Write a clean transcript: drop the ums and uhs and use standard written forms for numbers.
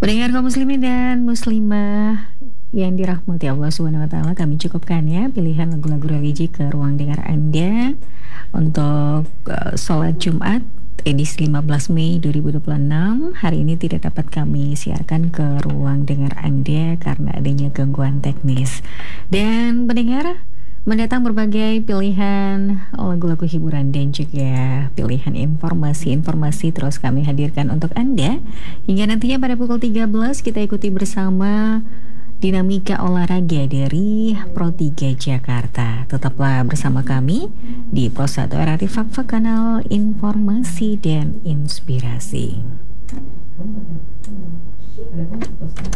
Pendengar kaum muslimin dan muslimah yang dirahmati Allah Subhanahu wa taala, kami cukupkan ya pilihan lagu-lagu religi ke ruang dengar Anda untuk sholat Jumat edisi 15 Mei 2026. Hari ini tidak dapat kami siarkan ke ruang dengar Anda karena adanya gangguan teknis. Dan pendengar, mendatang berbagai pilihan lagu-lagu hiburan dan juga pilihan informasi-informasi terus kami hadirkan untuk Anda. Hingga nantinya pada pukul 13 kita ikuti bersama dinamika olahraga dari Pro 3 Jakarta. Tetaplah bersama kami di Pro 1 RRI Fak Kanal Informasi dan Inspirasi.